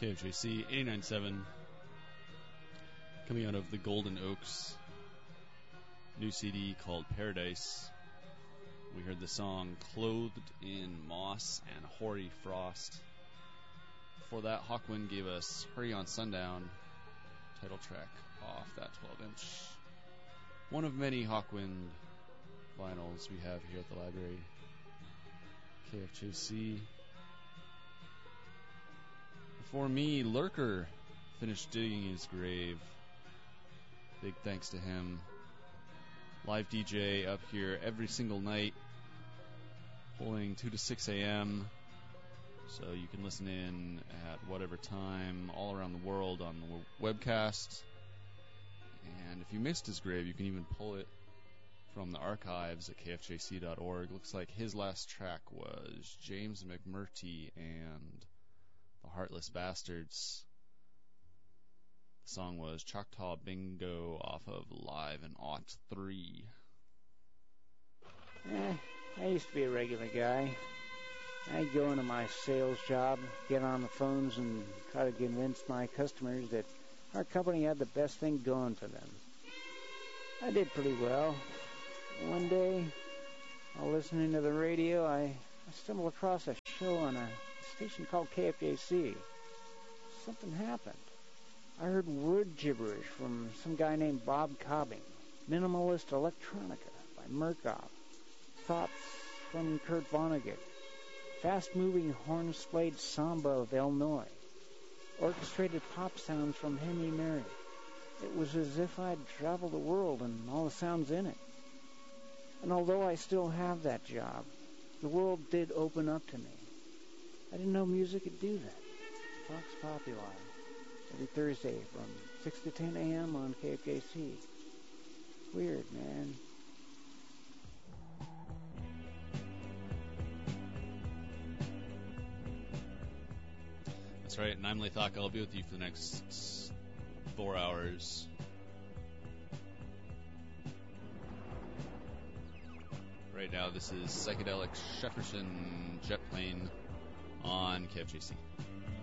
KFJC 89.7, coming out of the Golden Oaks new CD called Paradise. We heard the song Clothed in Moss and Hoary Frost. Before that, Hawkwind gave us Hurry on Sundown, title track off that 12-inch. One of many Hawkwind vinyls we have here at the library. KFJC. Before me, Lurker finished digging his grave. Big thanks to him. Live DJ up here every single night, pulling 2 to 6 a.m. So you can listen in at whatever time all around the world on the webcast. And if you missed his grave, you can even pull it from the archives at kfjc.org. Looks like his last track was James McMurtry and the Heartless Bastards. The song was Choctaw Bingo off of Live in '03. I used to be a regular guy. I'd go into my sales job, get on the phones, and try to convince my customers that our company had the best thing going for them. I did pretty well. One day, while listening to the radio, I stumbled across a show on a station called KFJC. Something happened. I heard word gibberish from some guy named Bob Cobbing, Minimalist Electronica by Murkoff, Thoughts from Kurt Vonnegut, fast-moving horn-splayed samba of Illinois, orchestrated pop sounds from Henry Mary. It was as if I'd traveled the world and all the sounds in it. And although I still have that job, the world did open up to me. I didn't know music could do that. Vox Populi, every Thursday from 6 to 10 a.m. on KFJC. Weird, man. That's right, and I'm Lathak. I'll be with you for the next 4 hours. Right now, this is Psychedelic Shefferson Jet Plane on KFJC.